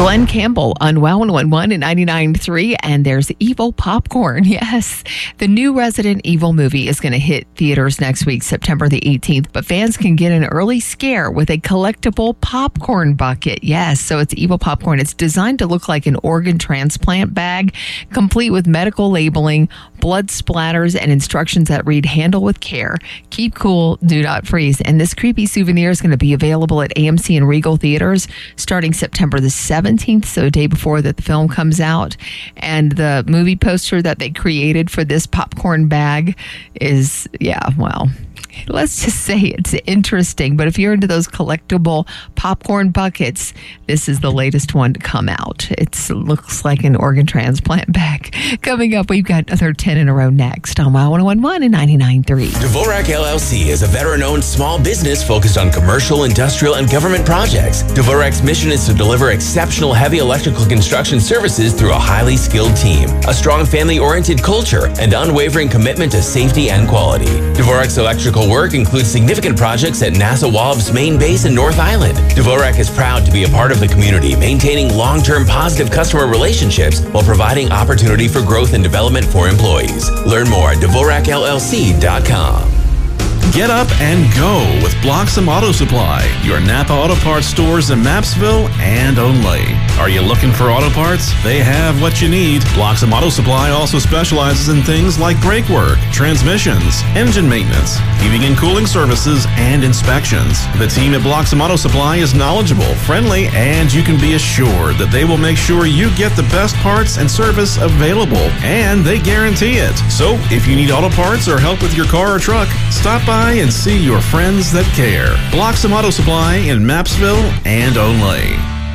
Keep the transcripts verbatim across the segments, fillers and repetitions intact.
Glenn Campbell on Wow one oh one and ninety-nine point three, and there's Evil Popcorn. Yes, the new Resident Evil movie is going to hit theaters next week, September the eighteenth, but fans can get an early scare with a collectible popcorn bucket. Yes, so it's Evil Popcorn. It's designed to look like an organ transplant bag, complete with medical labeling, blood splatters, and instructions that read, handle with care, keep cool, do not freeze. And this creepy souvenir is going to be available at A M C and Regal Theaters starting September the seventeenth, so a day before that the film comes out. And the movie poster that they created for this popcorn bag is, yeah, well, let's just say it's interesting. But if you're into those collectible popcorn buckets, this is the latest one to come out. It looks like an organ transplant bag. Coming up, we've got another ten in a row next on Wow one oh one and ninety-nine point three. Dvorak L L C is a veteran-owned small business focused on commercial, industrial, and government projects. Dvorak's mission is to deliver exceptional heavy electrical construction services through a highly skilled team, a strong family-oriented culture, and unwavering commitment to safety and quality. Dvorak's electrical work includes significant projects at NASA Wallops main base in North Island. Dvorak is proud to be a part of the community, maintaining long-term positive customer relationships while providing opportunity for growth and development for employees. Learn more at Dvorak L L C dot com. Get up and go with Bloxham Auto Supply, your Napa Auto Parts stores in Mapsville and only. Are you looking for auto parts? They have what you need. Bloxham Auto Supply also specializes in things like brake work, transmissions, engine maintenance, heating and cooling services, and inspections. The team at Bloxham Auto Supply is knowledgeable, friendly, and you can be assured that they will make sure you get the best parts and service available, and they guarantee it. So, if you need auto parts or help with your car or truck, stop by and see your friends that care. Bloxham Auto Supply in Mapsville and only.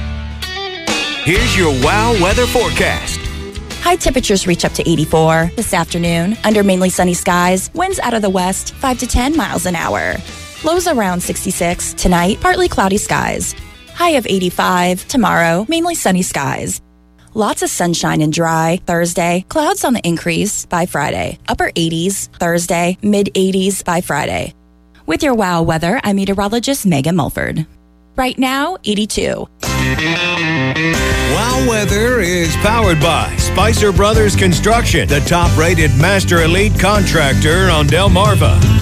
Here's your Wow weather forecast. High temperatures reach up to eighty-four this afternoon. Under mainly sunny skies, winds out of the west, five to ten miles an hour. Lows around sixty-six. Tonight, partly cloudy skies. High of eighty-five. Tomorrow, mainly sunny skies. Lots of sunshine and dry Thursday. Clouds on the increase by Friday. Upper eighties Thursday. Mid eighties by Friday. With your Wow weather, I'm meteorologist Megan Mulford. Right now, eighty-two. Wow weather is powered by Spicer Brothers Construction, the top-rated master elite contractor on Delmarva.